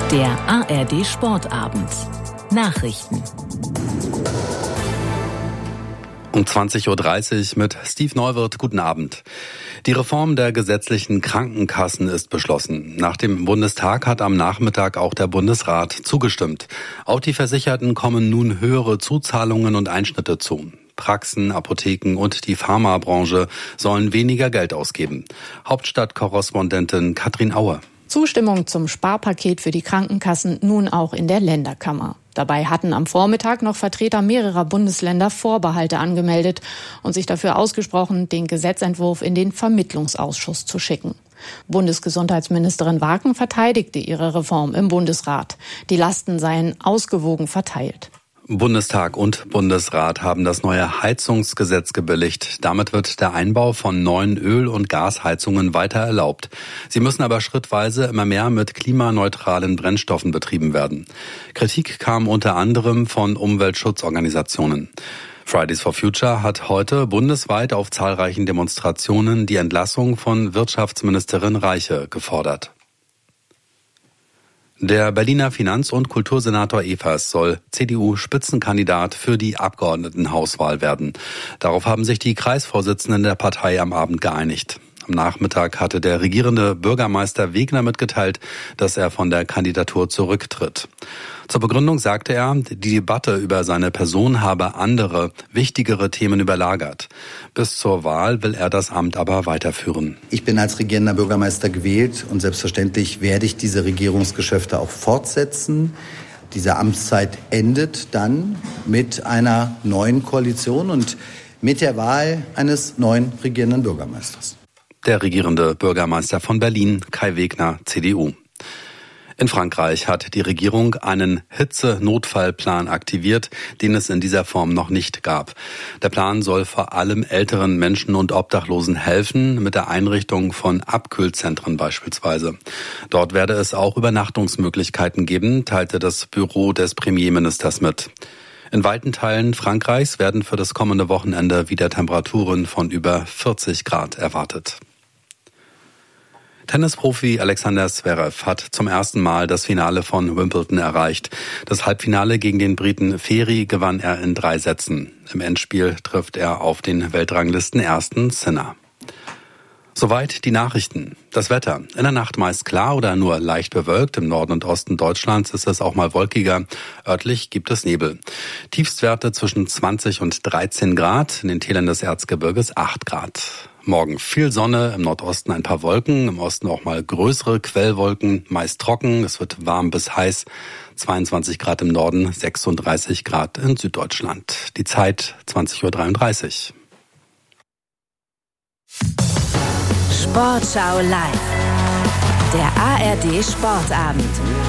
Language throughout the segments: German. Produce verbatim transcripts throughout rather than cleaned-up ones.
Der A R D Sportabend. Nachrichten. Um zwanzig Uhr dreißig mit Steve Neuwirth. Guten Abend. Die Reform der gesetzlichen Krankenkassen ist beschlossen. Nach dem Bundestag hat am Nachmittag auch der Bundesrat zugestimmt. Auch die Versicherten kommen nun höhere Zuzahlungen und Einschnitte zu. Praxen, Apotheken und die Pharmabranche sollen weniger Geld ausgeben. Hauptstadtkorrespondentin Katrin Auer. Zustimmung zum Sparpaket für die Krankenkassen nun auch in der Länderkammer. Dabei hatten am Vormittag noch Vertreter mehrerer Bundesländer Vorbehalte angemeldet und sich dafür ausgesprochen, den Gesetzentwurf in den Vermittlungsausschuss zu schicken. Bundesgesundheitsministerin Waken verteidigte ihre Reform im Bundesrat. Die Lasten seien ausgewogen verteilt. Bundestag und Bundesrat haben das neue Heizungsgesetz gebilligt. Damit wird der Einbau von neuen Öl- und Gasheizungen weiter erlaubt. Sie müssen aber schrittweise immer mehr mit klimaneutralen Brennstoffen betrieben werden. Kritik kam unter anderem von Umweltschutzorganisationen. Fridays for Future hat heute bundesweit auf zahlreichen Demonstrationen die Entlassung von Wirtschaftsministerin Reiche gefordert. Der Berliner Finanz- und Kultursenator Evers soll C D U-Spitzenkandidat für die Abgeordnetenhauswahl werden. Darauf haben sich die Kreisvorsitzenden der Partei am Abend geeinigt. Am Nachmittag hatte der regierende Bürgermeister Wegner mitgeteilt, dass er von der Kandidatur zurücktritt. Zur Begründung sagte er, die Debatte über seine Person habe andere, wichtigere Themen überlagert. Bis zur Wahl will er das Amt aber weiterführen. Ich bin als regierender Bürgermeister gewählt und selbstverständlich werde ich diese Regierungsgeschäfte auch fortsetzen. Diese Amtszeit endet dann mit einer neuen Koalition und mit der Wahl eines neuen regierenden Bürgermeisters. Der regierende Bürgermeister von Berlin, Kai Wegner, C D U. In Frankreich hat die Regierung einen Hitze-Notfallplan aktiviert, den es in dieser Form noch nicht gab. Der Plan soll vor allem älteren Menschen und Obdachlosen helfen, mit der Einrichtung von Abkühlzentren beispielsweise. Dort werde es auch Übernachtungsmöglichkeiten geben, teilte das Büro des Premierministers mit. In weiten Teilen Frankreichs werden für das kommende Wochenende wieder Temperaturen von über vierzig Grad erwartet. Tennisprofi Alexander Zverev hat zum ersten Mal das Finale von Wimbledon erreicht. Das Halbfinale gegen den Briten Ferry gewann er in drei Sätzen. Im Endspiel trifft er auf den Weltranglisten-Ersten Sinner. Soweit die Nachrichten. Das Wetter. In der Nacht meist klar oder nur leicht bewölkt. Im Norden und Osten Deutschlands ist es auch mal wolkiger. Örtlich gibt es Nebel. Tiefstwerte zwischen zwanzig und dreizehn Grad. In den Tälern des Erzgebirges acht Grad. Morgen viel Sonne, im Nordosten ein paar Wolken, im Osten auch mal größere Quellwolken, meist trocken. Es wird warm bis heiß. zweiundzwanzig Grad im Norden, sechsunddreißig Grad in Süddeutschland. Die Zeit zwanzig Uhr dreiunddreißig. Sportschau live. Der A R D Sportabend.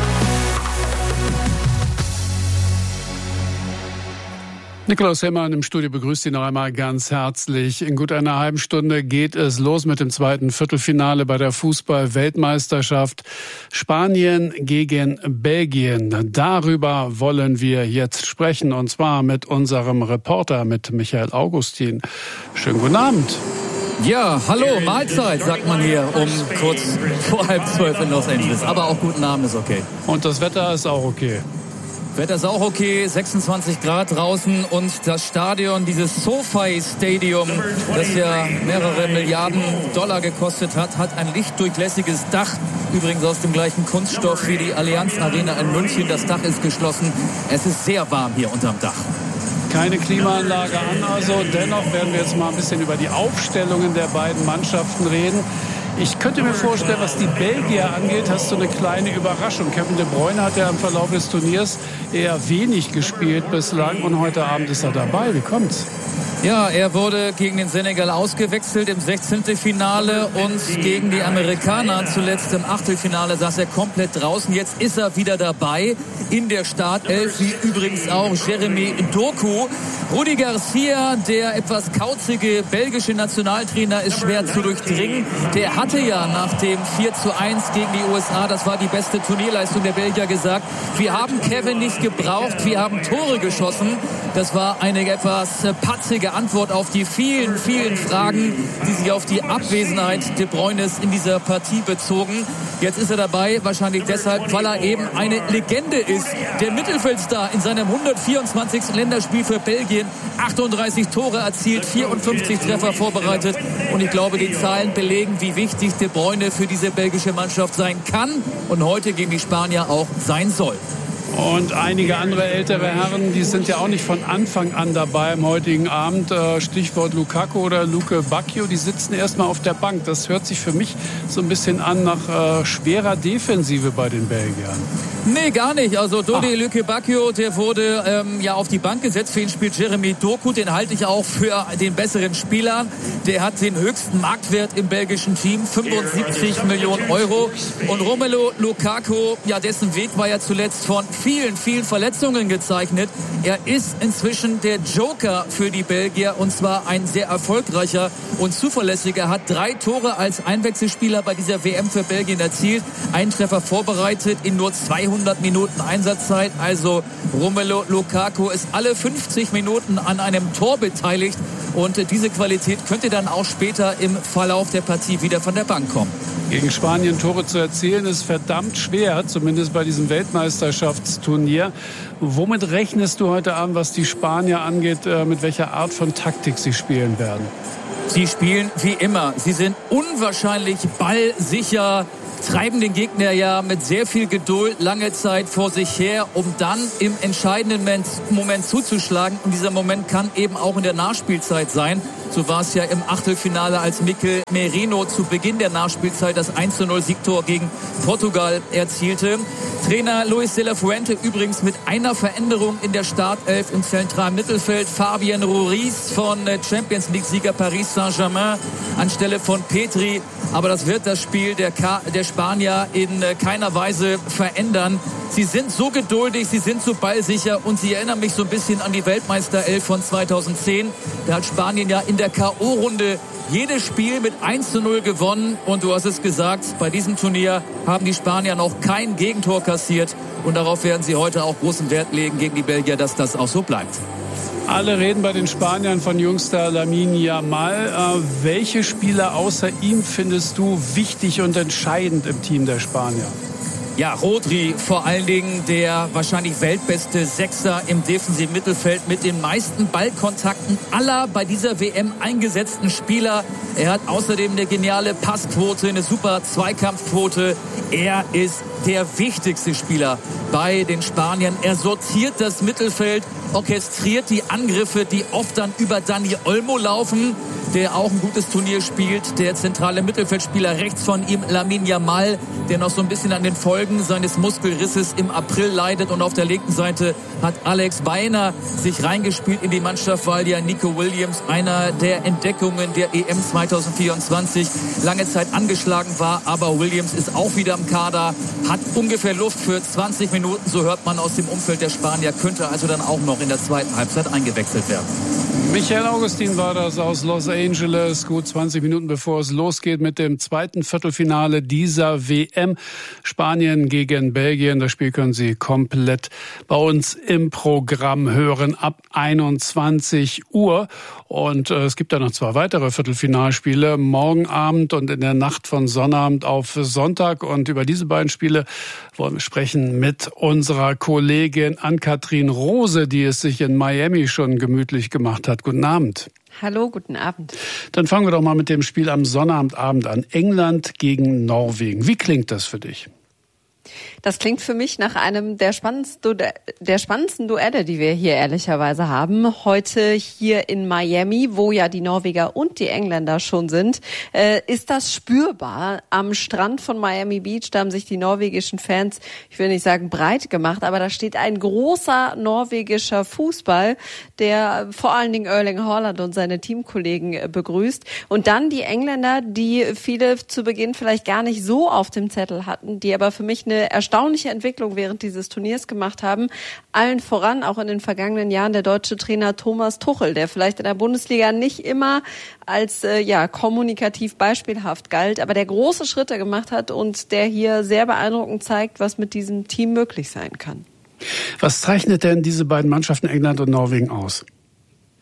Nikolaus Hemmann im Studio begrüßt Sie noch einmal ganz herzlich. In gut einer halben Stunde geht es los mit dem zweiten Viertelfinale bei der Fußball-Weltmeisterschaft. Spanien gegen Belgien. Darüber wollen wir jetzt sprechen, und zwar mit unserem Reporter, mit Michael Augustin. Schönen guten Abend. Ja, hallo, Mahlzeit, sagt man hier um kurz vor halb zwölf in Los Angeles. Aber auch guten Abend ist okay. Und das Wetter ist auch okay. Wetter ist auch okay, sechsundzwanzig Grad draußen und das Stadion, dieses SoFi Stadium, das ja mehrere Milliarden Dollar gekostet hat, hat ein lichtdurchlässiges Dach, übrigens aus dem gleichen Kunststoff wie die Allianz Arena in München. Das Dach ist geschlossen. Es ist sehr warm hier unterm Dach. Keine Klimaanlage an, also dennoch werden wir jetzt mal ein bisschen über die Aufstellungen der beiden Mannschaften reden. Ich könnte mir vorstellen, was die Belgier angeht, hast du eine kleine Überraschung. Kevin De Bruyne hat ja im Verlauf des Turniers eher wenig gespielt bislang und heute Abend ist er dabei. Wie kommt's? Ja, er wurde gegen den Senegal ausgewechselt im sechzehnten Finale und gegen die Amerikaner zuletzt im Achtelfinale saß er komplett draußen. Jetzt ist er wieder dabei in der Startelf, wie übrigens auch Jeremy Doku. Rudi Garcia, der etwas kauzige belgische Nationaltrainer, ist schwer zu durchdringen. Der hatte ja nach dem vier zu eins gegen die U S A, das war die beste Turnierleistung der Belgier, gesagt, wir haben Kevin nicht gebraucht, wir haben Tore geschossen. Das war eine etwas patzige einzige Antwort auf die vielen, vielen Fragen, die sich auf die Abwesenheit De Bruynes in dieser Partie bezogen. Jetzt ist er dabei, wahrscheinlich deshalb, weil er eben eine Legende ist. Der Mittelfeldstar in seinem hundertvierundzwanzigsten Länderspiel für Belgien. achtunddreißig Tore erzielt, vierundfünfzig Treffer vorbereitet. Und ich glaube, die Zahlen belegen, wie wichtig De Bruyne für diese belgische Mannschaft sein kann und heute gegen die Spanier auch sein soll. Und einige andere ältere Herren, die sind ja auch nicht von Anfang an dabei am heutigen Abend. Stichwort Lukaku oder Luke Bacchio, die sitzen erstmal auf der Bank. Das hört sich für mich so ein bisschen an nach äh, schwerer Defensive bei den Belgiern. Nee, gar nicht. Also Dodi Luke Bacchio, der wurde ähm, ja auf die Bank gesetzt. Für ihn spielt Jeremy Doku. Den halte ich auch für den besseren Spieler. Der hat den höchsten Marktwert im belgischen Team, fünfundsiebzig Millionen Euro. Und Romelu Lukaku, ja, dessen Weg war ja zuletzt von vielen, vielen Verletzungen gezeichnet. Er ist inzwischen der Joker für die Belgier und zwar ein sehr erfolgreicher und zuverlässiger. Er hat drei Tore als Einwechselspieler bei dieser W M für Belgien erzielt. Einen Treffer vorbereitet in nur zweihundert Minuten Einsatzzeit. Also Romelu Lukaku ist alle fünfzig Minuten an einem Tor beteiligt und diese Qualität könnte dann auch später im Verlauf der Partie wieder von der Bank kommen. Gegen Spanien Tore zu erzielen ist verdammt schwer, zumindest bei diesem Weltmeisterschaftsturnier. Womit rechnest du heute Abend, was die Spanier angeht, mit welcher Art von Taktik sie spielen werden? Sie spielen wie immer. Sie sind unwahrscheinlich ballsicher, treiben den Gegner ja mit sehr viel Geduld lange Zeit vor sich her, um dann im entscheidenden Moment zuzuschlagen. Und dieser Moment kann eben auch in der Nachspielzeit sein. So war es ja im Achtelfinale, als Mikel Merino zu Beginn der Nachspielzeit das eins zu null Siegtor gegen Portugal erzielte. Trainer Luis de la Fuente übrigens mit einer Veränderung in der Startelf im zentralen Mittelfeld. Fabian Ruiz von Champions League-Sieger Paris Saint-Germain anstelle von Petri. Aber das wird das Spiel der, Ka- der Spanier in keiner Weise verändern. Sie sind so geduldig, sie sind so ballsicher und sie erinnern mich so ein bisschen an die Weltmeisterelf von zweitausendzehn. Da hat Spanien ja in der K O-Runde jedes Spiel mit eins zu null gewonnen. Und du hast es gesagt, bei diesem Turnier haben die Spanier noch kein Gegentor kassiert. Und darauf werden sie heute auch großen Wert legen gegen die Belgier, dass das auch so bleibt. Alle reden bei den Spaniern von Jungster Lamine Yamal. Äh, welche Spieler außer ihm findest du wichtig und entscheidend im Team der Spanier? Ja, Rodri vor allen Dingen, der wahrscheinlich weltbeste Sechser im defensiven Mittelfeld mit den meisten Ballkontakten aller bei dieser W M eingesetzten Spieler. Er hat außerdem eine geniale Passquote, eine super Zweikampfquote. Er ist der wichtigste Spieler bei den Spaniern. Er sortiert das Mittelfeld, orchestriert die Angriffe, die oft dann über Dani Olmo laufen, der auch ein gutes Turnier spielt. Der zentrale Mittelfeldspieler rechts von ihm, Lamine Yamal, der noch so ein bisschen an den Folgen seines Muskelrisses im April leidet. Und auf der linken Seite hat Alex Baena sich reingespielt in die Mannschaft, weil ja Nico Williams, einer der Entdeckungen der E M zweitausendvierundzwanzig, lange Zeit angeschlagen war. Aber Williams ist auch wieder im Kader, hat ungefähr Luft für zwanzig Minuten, so hört man aus dem Umfeld der Spanier, könnte also dann auch noch in der zweiten Halbzeit eingewechselt werden. Michael Augustin war das aus Los Angeles, gut zwanzig Minuten bevor es losgeht mit dem zweiten Viertelfinale dieser W M. Spanien gegen Belgien. Das Spiel können Sie komplett bei uns im Programm hören ab einundzwanzig Uhr. Und äh, es gibt da noch zwei weitere Viertelfinalspiele, morgen Abend und in der Nacht von Sonnabend auf Sonntag. Und über diese beiden Spiele wollen wir sprechen mit unserer Kollegin Ann-Kathrin Rose, die es sich in Miami schon gemütlich gemacht hat. Guten Abend. Hallo, guten Abend. Dann fangen wir doch mal mit dem Spiel am Sonnabendabend an. England gegen Norwegen. Wie klingt das für dich? Das klingt für mich nach einem der spannendsten, der spannendsten Duelle, die wir hier ehrlicherweise haben. Heute hier in Miami, wo ja die Norweger und die Engländer schon sind, äh, ist das spürbar. Am Strand von Miami Beach, da haben sich die norwegischen Fans, ich will nicht sagen breit gemacht, aber da steht ein großer norwegischer Fußball, der vor allen Dingen Erling Haaland und seine Teamkollegen begrüßt. Und dann die Engländer, die viele zu Beginn vielleicht gar nicht so auf dem Zettel hatten, die aber für mich eine erstaunliche Entwicklung während dieses Turniers gemacht haben. Allen voran, auch in den vergangenen Jahren, der deutsche Trainer Thomas Tuchel, der vielleicht in der Bundesliga nicht immer als äh, ja kommunikativ beispielhaft galt, aber der große Schritte gemacht hat und der hier sehr beeindruckend zeigt, was mit diesem Team möglich sein kann. Was zeichnet denn diese beiden Mannschaften England und Norwegen aus?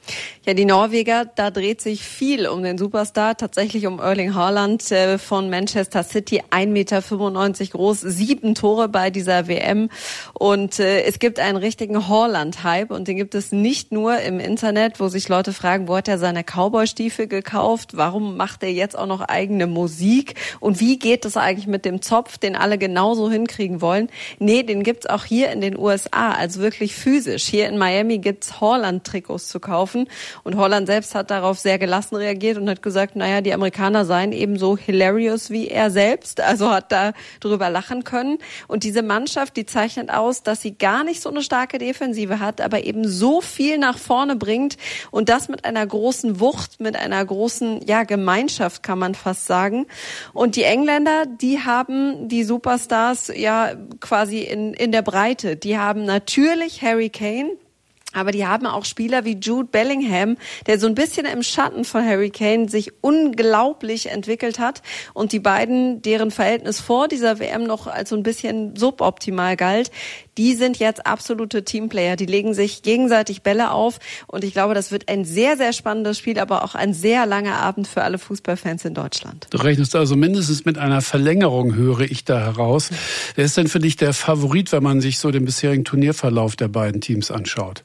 Ja, die Norweger, da dreht sich viel um den Superstar, tatsächlich um Erling Haaland äh, von Manchester City, ein Meter fünfundneunzig groß, sieben Tore bei dieser W M. Und äh, es gibt einen richtigen Haaland-Hype und den gibt es nicht nur im Internet, wo sich Leute fragen, wo hat er seine Cowboy-Stiefel gekauft, warum macht er jetzt auch noch eigene Musik und wie geht es eigentlich mit dem Zopf, den alle genauso hinkriegen wollen. Nee, den gibt's auch hier in den U S A, also wirklich physisch. Hier in Miami gibt's Haaland-Trikots zu kaufen. Und Haaland selbst hat darauf sehr gelassen reagiert und hat gesagt, naja, die Amerikaner seien ebenso hilarious wie er selbst, also hat da drüber lachen können. Und diese Mannschaft, die zeichnet aus, dass sie gar nicht so eine starke Defensive hat, aber eben so viel nach vorne bringt und das mit einer großen Wucht, mit einer großen, ja, Gemeinschaft, kann man fast sagen. Und die Engländer, die haben die Superstars ja quasi in, in der Breite. Die haben natürlich Harry Kane, aber die haben auch Spieler wie Jude Bellingham, der so ein bisschen im Schatten von Harry Kane sich unglaublich entwickelt hat. Und die beiden, deren Verhältnis vor dieser W M noch als so ein bisschen suboptimal galt, die sind jetzt absolute Teamplayer. Die legen sich gegenseitig Bälle auf. Und ich glaube, das wird ein sehr, sehr spannendes Spiel, aber auch ein sehr langer Abend für alle Fußballfans in Deutschland. Du rechnest also mindestens mit einer Verlängerung, höre ich da heraus. Wer ist denn für dich der Favorit, wenn man sich so den bisherigen Turnierverlauf der beiden Teams anschaut?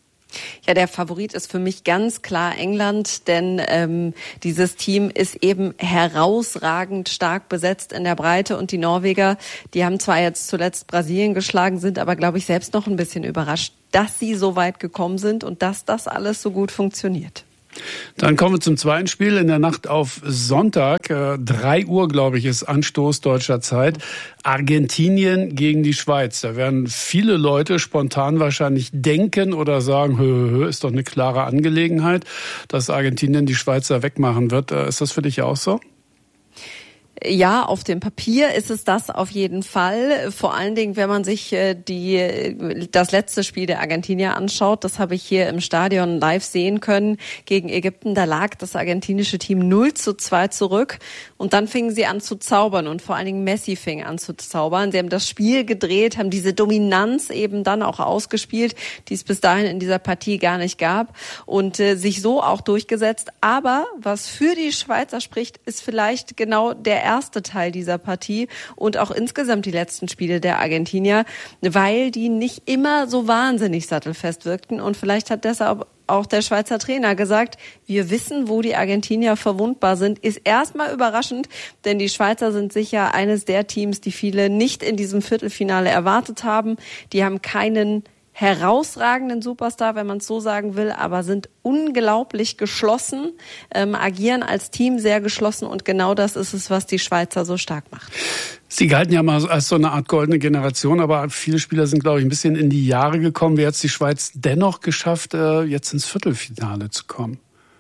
Ja, der Favorit ist für mich ganz klar England, denn ähm, dieses Team ist eben herausragend stark besetzt in der Breite und die Norweger, die haben zwar jetzt zuletzt Brasilien geschlagen, sind aber, glaube ich, selbst noch ein bisschen überrascht, dass sie so weit gekommen sind und dass das alles so gut funktioniert. Dann kommen wir zum zweiten Spiel in der Nacht auf Sonntag. Äh, drei Uhr, glaube ich, ist Anstoß deutscher Zeit. Argentinien gegen die Schweiz. Da werden viele Leute spontan wahrscheinlich denken oder sagen, hö, hö, ist doch eine klare Angelegenheit, dass Argentinien die Schweizer wegmachen wird. Äh, ist das für dich auch so? Ja, auf dem Papier ist es das auf jeden Fall. Vor allen Dingen, wenn man sich die das letzte Spiel der Argentinier anschaut, das habe ich hier im Stadion live sehen können gegen Ägypten. Da lag das argentinische Team null zu zwei zurück und dann fingen sie an zu zaubern und vor allen Dingen Messi fing an zu zaubern. Sie haben das Spiel gedreht, haben diese Dominanz eben dann auch ausgespielt, die es bis dahin in dieser Partie gar nicht gab und äh, sich so auch durchgesetzt. Aber was für die Schweizer spricht, ist vielleicht genau der erste Teil dieser Partie und auch insgesamt die letzten Spiele der Argentinier, weil die nicht immer so wahnsinnig sattelfest wirkten und vielleicht hat deshalb auch der Schweizer Trainer gesagt, wir wissen, wo die Argentinier verwundbar sind, ist erstmal überraschend, denn die Schweizer sind sicher eines der Teams, die viele nicht in diesem Viertelfinale erwartet haben. Die haben keinen herausragenden Superstar, wenn man es so sagen will, aber sind unglaublich geschlossen, ähm, agieren als Team sehr geschlossen und genau das ist es, was die Schweizer so stark macht. Sie galten ja mal als so eine Art goldene Generation, aber viele Spieler sind, glaube ich, ein bisschen in die Jahre gekommen. Wie hat es die Schweiz dennoch geschafft, jetzt ins Viertelfinale zu kommen?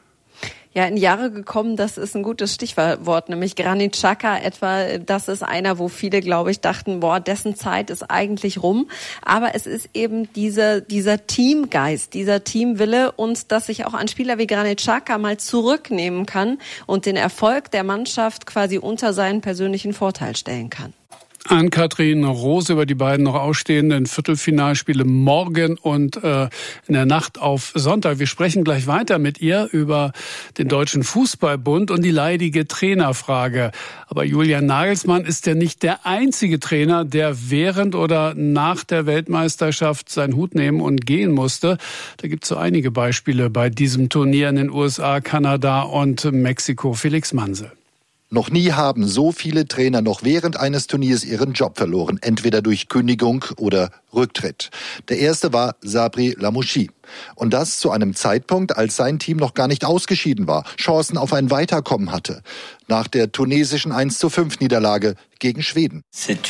Ja, in Jahre gekommen, das ist ein gutes Stichwort, nämlich Granit Xhaka etwa, das ist einer, wo viele, glaube ich, dachten, boah, dessen Zeit ist eigentlich rum. Aber es ist eben dieser, dieser Teamgeist, dieser Teamwille und dass sich auch ein Spieler wie Granit Xhaka mal zurücknehmen kann und den Erfolg der Mannschaft quasi unter seinen persönlichen Vorteil stellen kann. Ann-Kathrin Rose über die beiden noch ausstehenden Viertelfinalspiele morgen und äh, in der Nacht auf Sonntag. Wir sprechen gleich weiter mit ihr über den Deutschen Fußballbund und die leidige Trainerfrage. Aber Julian Nagelsmann ist ja nicht der einzige Trainer, der während oder nach der Weltmeisterschaft seinen Hut nehmen und gehen musste. Da gibt es so einige Beispiele bei diesem Turnier in den U S A, Kanada und Mexiko. Felix Manse. Noch nie haben so viele Trainer noch während eines Turniers ihren Job verloren, entweder durch Kündigung oder Rücktritt. Der erste war Sabri Lamouchi. Und das zu einem Zeitpunkt, als sein Team noch gar nicht ausgeschieden war, Chancen auf ein Weiterkommen hatte. Nach der tunesischen eins zu fünf Niederlage gegen Schweden.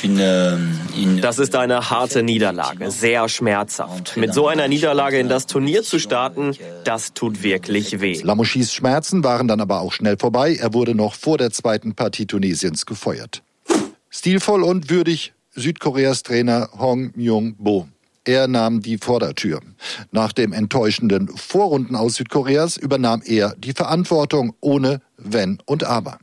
Das ist eine harte Niederlage, sehr schmerzhaft. Mit so einer Niederlage in das Turnier zu starten, das tut wirklich weh. Lamouchis Schmerzen waren dann aber auch schnell vorbei. Er wurde noch vor der zweiten Partie Tunesiens gefeuert. Stilvoll und würdig Südkoreas Trainer Hong Myung-bo. Er nahm die Vordertür. Nach dem enttäuschenden Vorrunden aus Südkoreas übernahm er die Verantwortung ohne Wenn und Aber.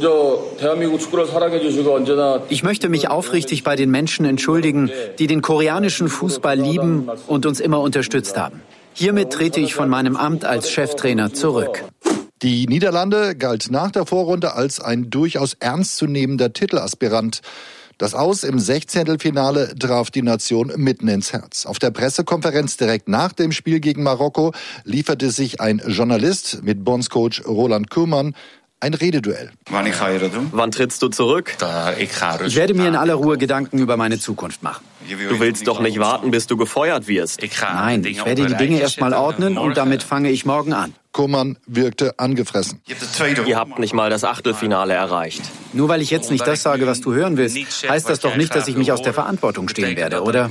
Ich möchte mich aufrichtig bei den Menschen entschuldigen, die den koreanischen Fußball lieben und uns immer unterstützt haben. Hiermit trete ich von meinem Amt als Cheftrainer zurück. Die Niederlande galt nach der Vorrunde als ein durchaus ernstzunehmender Titelaspirant. Das Aus im Sechzehntelfinale traf die Nation mitten ins Herz. Auf der Pressekonferenz direkt nach dem Spiel gegen Marokko lieferte sich ein Journalist mit Bondscoach Roland Koeman ein Rededuell. Wann trittst du zurück? Ich werde mir in aller Ruhe Gedanken über meine Zukunft machen. Du willst doch nicht warten, bis du gefeuert wirst. Nein, ich werde die Dinge erst mal ordnen und damit fange ich morgen an. Koeman wirkte angefressen. Ihr habt nicht mal das Achtelfinale erreicht. Nur weil ich jetzt nicht das sage, was du hören willst, heißt das doch nicht, dass ich mich aus der Verantwortung stehen werde, oder?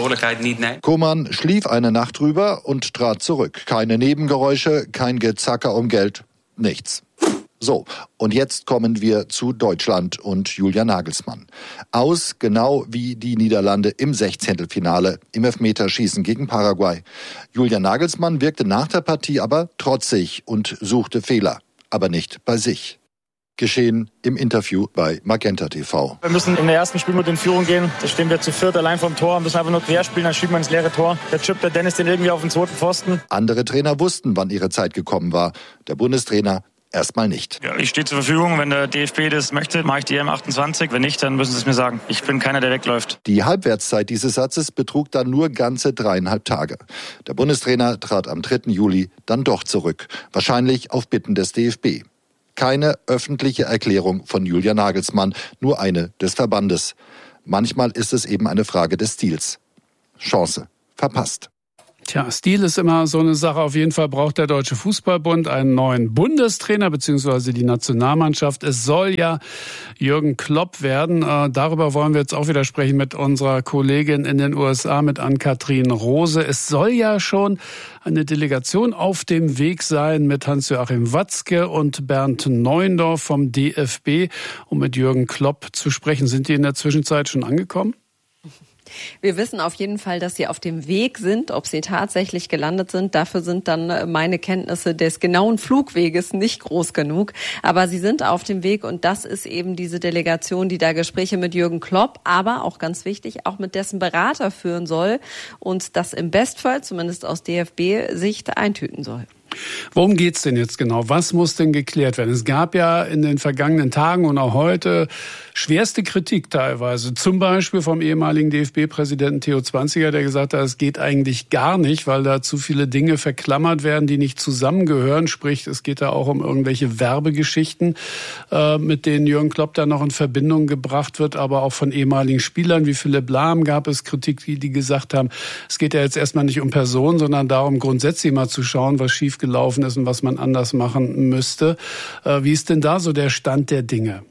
Koeman schlief eine Nacht drüber und trat zurück. Keine Nebengeräusche, kein Gezacker um Geld, nichts. So, und jetzt kommen wir zu Deutschland und Julian Nagelsmann. Aus genau wie die Niederlande im Sechzehntelfinale im Elfmeterschießen gegen Paraguay. Julian Nagelsmann wirkte nach der Partie aber trotzig und suchte Fehler, aber nicht bei sich. Geschehen im Interview bei Magenta T V. Wir müssen in der ersten Spielminute in Führung gehen. Da stehen wir zu viert allein vom Tor, müssen einfach nur querspielen, dann schieben wir ins leere Tor. Der chippt der Dennis den irgendwie auf den zweiten Pfosten. Andere Trainer wussten, wann ihre Zeit gekommen war. Der Bundestrainer erstmal nicht. Ja, ich stehe zur Verfügung. Wenn der D F B das möchte, mache ich die E M achtundzwanzig. Wenn nicht, dann müssen sie es mir sagen. Ich bin keiner, der wegläuft. Die Halbwertszeit dieses Satzes betrug dann nur ganze dreieinhalb Tage. Der Bundestrainer trat am dritten Juli dann doch zurück. Wahrscheinlich auf Bitten des D F B. Keine öffentliche Erklärung von Julian Nagelsmann, nur eine des Verbandes. Manchmal ist es eben eine Frage des Stils. Chance verpasst. Tja, Stil ist immer so eine Sache. Auf jeden Fall braucht der Deutsche Fußballbund einen neuen Bundestrainer beziehungsweise die Nationalmannschaft. Es soll ja Jürgen Klopp werden. Äh, darüber wollen wir jetzt auch wieder sprechen mit unserer Kollegin in den U S A, mit Ann-Kathrin Rose. Es soll ja schon eine Delegation auf dem Weg sein mit Hans-Joachim Watzke und Bernd Neuendorf vom D F B, um mit Jürgen Klopp zu sprechen. Sind die in der Zwischenzeit schon angekommen? Wir wissen auf jeden Fall, dass sie auf dem Weg sind. Ob sie tatsächlich gelandet sind, dafür sind dann meine Kenntnisse des genauen Flugweges nicht groß genug. Aber sie sind auf dem Weg und das ist eben diese Delegation, die da Gespräche mit Jürgen Klopp, aber auch ganz wichtig, auch mit dessen Berater führen soll und das im Bestfall, zumindest aus D F B-Sicht, eintüten soll. Worum geht's denn jetzt genau? Was muss denn geklärt werden? Es gab ja in den vergangenen Tagen und auch heute schwerste Kritik teilweise. Zum Beispiel vom ehemaligen D F B-Präsidenten Theo Zwanziger, der gesagt hat, es geht eigentlich gar nicht, weil da zu viele Dinge verklammert werden, die nicht zusammengehören. Sprich, es geht da auch um irgendwelche Werbegeschichten, äh, mit denen Jürgen Klopp da noch in Verbindung gebracht wird, aber auch von ehemaligen Spielern wie Philipp Lahm gab es Kritik, die, die gesagt haben, es geht ja jetzt erstmal nicht um Personen, sondern darum, grundsätzlich mal zu schauen, was schief gelaufen ist und was man anders machen müsste. Wie ist denn da so der Stand der Dinge?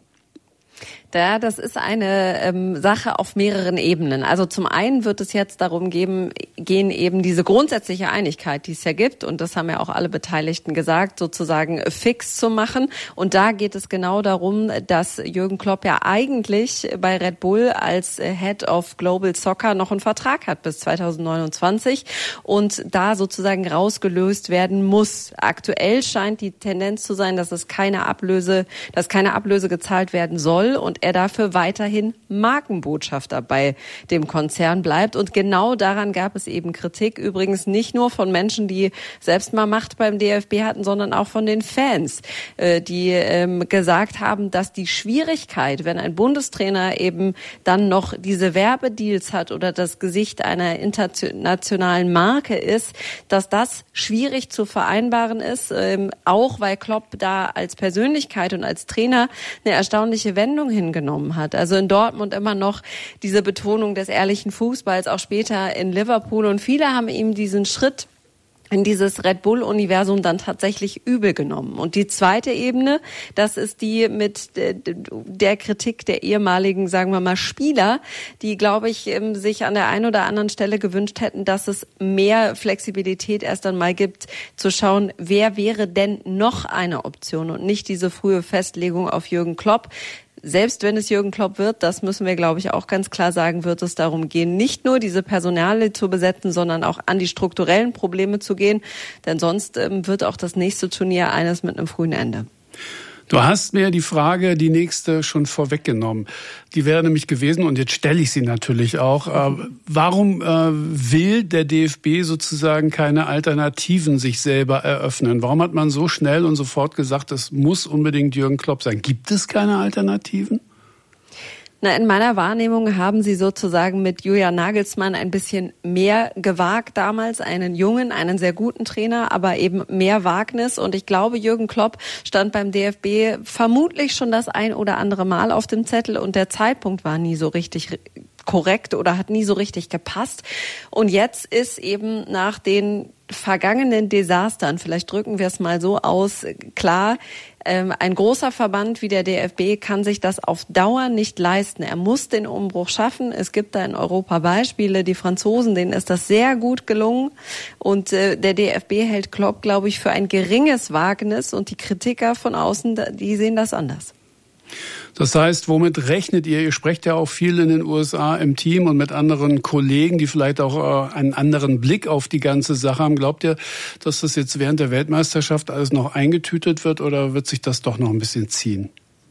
Ja, das ist eine ähm, Sache auf mehreren Ebenen. Also zum einen wird es jetzt darum geben, gehen eben diese grundsätzliche Einigkeit, die es ja gibt, und das haben ja auch alle Beteiligten gesagt, sozusagen fix zu machen. Und da geht es genau darum, dass Jürgen Klopp ja eigentlich bei Red Bull als Head of Global Soccer noch einen Vertrag hat bis zweitausendneunundzwanzig und da sozusagen rausgelöst werden muss. Aktuell scheint die Tendenz zu sein, dass es keine Ablöse, dass keine Ablöse gezahlt werden soll und er dafür weiterhin Markenbotschafter bei dem Konzern bleibt. Und genau daran gab es eben Kritik. Übrigens nicht nur von Menschen, die selbst mal Macht beim D F B hatten, sondern auch von den Fans, die gesagt haben, dass die Schwierigkeit, wenn ein Bundestrainer eben dann noch diese Werbedeals hat oder das Gesicht einer internationalen Marke ist, dass das schwierig zu vereinbaren ist, auch weil Klopp da als Persönlichkeit und als Trainer eine erstaunliche Wendung hin genommen hat. Also in Dortmund immer noch diese Betonung des ehrlichen Fußballs, auch später in Liverpool. Und viele haben ihm diesen Schritt in dieses Red Bull-Universum dann tatsächlich übel genommen. Und die zweite Ebene, das ist die mit der Kritik der ehemaligen, sagen wir mal, Spieler, die, glaube ich, sich an der einen oder anderen Stelle gewünscht hätten, dass es mehr Flexibilität erst einmal gibt, zu schauen, wer wäre denn noch eine Option und nicht diese frühe Festlegung auf Jürgen Klopp. Selbst wenn es Jürgen Klopp wird, das müssen wir, glaube ich, auch ganz klar sagen, wird es darum gehen, nicht nur diese Personale zu besetzen, sondern auch an die strukturellen Probleme zu gehen. Denn sonst ähm, wird auch das nächste Turnier eines mit einem frühen Ende. Du hast mir die Frage, die nächste, schon vorweggenommen. Die wäre nämlich gewesen, und jetzt stelle ich sie natürlich auch, äh, warum äh, will der D F B sozusagen keine Alternativen sich selber eröffnen? Warum hat man so schnell und sofort gesagt, es muss unbedingt Jürgen Klopp sein? Gibt es keine Alternativen? Na, in meiner Wahrnehmung haben sie sozusagen mit Julian Nagelsmann ein bisschen mehr gewagt damals, einen jungen, einen sehr guten Trainer, aber eben mehr Wagnis. Und ich glaube, Jürgen Klopp stand beim D F B vermutlich schon das ein oder andere Mal auf dem Zettel und der Zeitpunkt war nie so richtig korrekt oder hat nie so richtig gepasst. Und jetzt ist eben nach den vergangenen Desastern, vielleicht drücken wir es mal so aus, klar, ein großer Verband wie der D F B kann sich das auf Dauer nicht leisten. Er muss den Umbruch schaffen. Es gibt da in Europa Beispiele. Die Franzosen, denen ist das sehr gut gelungen. Und der D F B hält Klopp, glaube ich, für ein geringes Wagnis. Und die Kritiker von außen, die sehen das anders. Das heißt, womit rechnet ihr? Ihr sprecht ja auch viel in den U S A im Team und mit anderen Kollegen, die vielleicht auch äh, einen anderen Blick auf die ganze Sache haben. Glaubt ihr, dass das jetzt während der Weltmeisterschaft alles noch eingetütet wird oder wird sich das doch noch ein bisschen ziehen?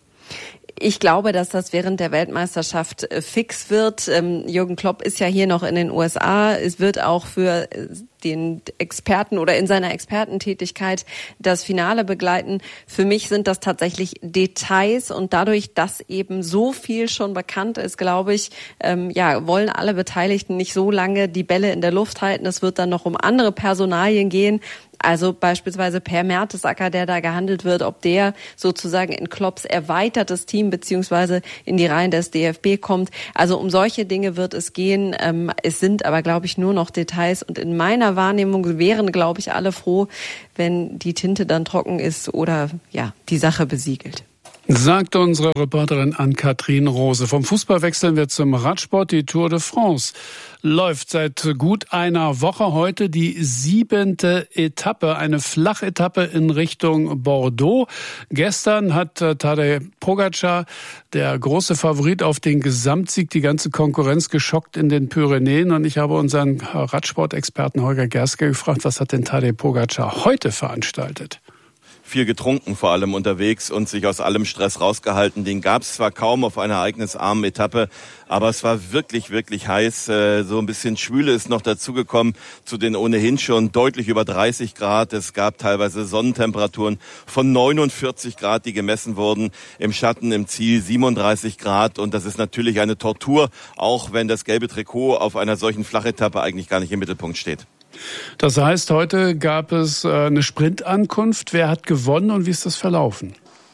Ich glaube, dass das während der Weltmeisterschaft fix wird. Jürgen Klopp ist ja hier noch in den U S A. Es wird auch für den Experten oder in seiner Expertentätigkeit das Finale begleiten. Für mich sind das tatsächlich Details und dadurch, dass eben so viel schon bekannt ist, glaube ich, ähm, ja, wollen alle Beteiligten nicht so lange die Bälle in der Luft halten. Es wird dann noch um andere Personalien gehen. Also beispielsweise Per Mertesacker, der da gehandelt wird, ob der sozusagen in Klopps erweitertes Team beziehungsweise in die Reihen des D F B kommt. Also um solche Dinge wird es gehen. Ähm, es sind aber, glaube ich, nur noch Details. Und in meiner Wahrnehmung wären, glaube ich, alle froh, wenn die Tinte dann trocken ist oder ja die Sache besiegelt. Sagt unsere Reporterin Ann-Kathrin Rose. Vom Fußball wechseln wir zum Radsport. Die Tour de France läuft seit gut einer Woche. Heute die siebente Etappe, eine Flachetappe in Richtung Bordeaux. Gestern hat Tadej Pogačar, der große Favorit auf den Gesamtsieg, die ganze Konkurrenz geschockt in den Pyrenäen. Und ich habe unseren Radsportexperten Holger Gerske gefragt, was hat denn Tadej Pogačar heute veranstaltet? Viel getrunken, vor allem unterwegs und sich aus allem Stress rausgehalten. Den gab es zwar kaum auf einer ereignisarmen Etappe, aber es war wirklich, wirklich heiß. So ein bisschen Schwüle ist noch dazugekommen zu den ohnehin schon deutlich über dreißig Grad. Es gab teilweise Sonnentemperaturen von neunundvierzig Grad, die gemessen wurden. Im Schatten im Ziel siebenunddreißig Grad und das ist natürlich eine Tortur, auch wenn das gelbe Trikot auf einer solchen Flachetappe eigentlich gar nicht im Mittelpunkt steht. Das heißt, heute gab es eine Sprintankunft. Wer hat gewonnen und wie ist das verlaufen?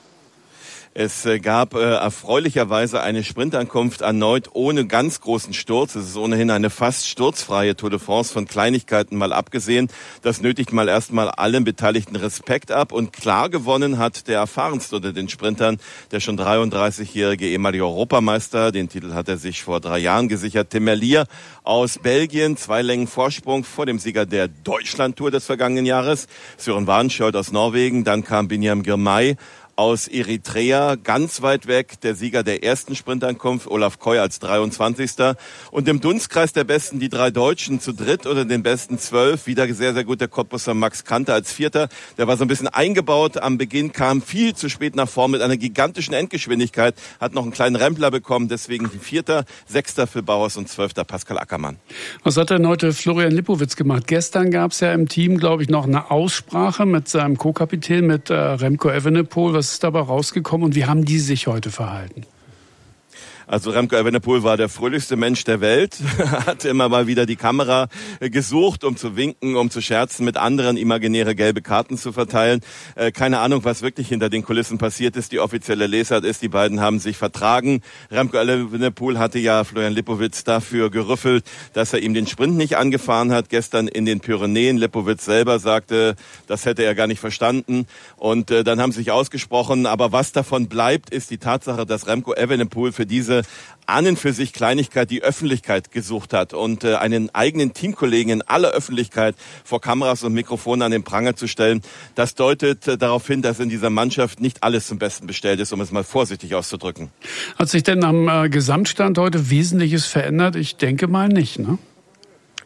Es gab äh, erfreulicherweise eine Sprintankunft erneut ohne ganz großen Sturz. Es ist ohnehin eine fast sturzfreie Tour de France, von Kleinigkeiten mal abgesehen. Das nötigt mal erstmal allen Beteiligten Respekt ab. Und klar gewonnen hat der erfahrenste unter den Sprintern, der schon dreiunddreißigjährige ehemalige Europameister. Den Titel hat er sich vor drei Jahren gesichert. Tim Merlier aus Belgien, zwei Längen Vorsprung vor dem Sieger der Deutschlandtour des vergangenen Jahres. Sören Wadenschjold aus Norwegen, dann kam Binyam Girmay aus Eritrea, ganz weit weg, der Sieger der ersten Sprintankunft, Olaf Koy als dreiundzwanzigster Und im Dunstkreis der Besten die drei Deutschen zu dritt oder den besten zwölf. Wieder sehr, sehr gut der Cottbusser Max Kanter als Vierter. Der war so ein bisschen eingebaut am Beginn, kam viel zu spät nach vorn mit einer gigantischen Endgeschwindigkeit, hat noch einen kleinen Rempler bekommen, deswegen Vierter, Sechster Phil Bauers und Zwölfter Pascal Ackermann. Was hat denn heute Florian Lipowitz gemacht? Gestern gab es ja im Team, glaube ich, noch eine Aussprache mit seinem Co-Kapitän, mit äh, Remco Evenepoel. Was ist dabei rausgekommen und wie haben die sich heute verhalten? Also Remco Evenepoel war der fröhlichste Mensch der Welt, hat immer mal wieder die Kamera gesucht, um zu winken, um zu scherzen, mit anderen imaginäre gelbe Karten zu verteilen. Keine Ahnung, was wirklich hinter den Kulissen passiert ist. Die offizielle Lesart ist, die beiden haben sich vertragen. Remco Evenepoel hatte ja Florian Lipowitz dafür gerüffelt, dass er ihm den Sprint nicht angefahren hat. Gestern in den Pyrenäen. Lipowitz selber sagte, das hätte er gar nicht verstanden. Und äh, dann haben sie sich ausgesprochen. Aber was davon bleibt, ist die Tatsache, dass Remco Evenepoel für diese an und für sich Kleinigkeit die Öffentlichkeit gesucht hat und äh, einen eigenen Teamkollegen in aller Öffentlichkeit vor Kameras und Mikrofonen an den Pranger zu stellen, das deutet äh, darauf hin, dass in dieser Mannschaft nicht alles zum Besten bestellt ist, um es mal vorsichtig auszudrücken. Hat sich denn am äh, Gesamtstand heute Wesentliches verändert? Ich denke mal nicht, ne?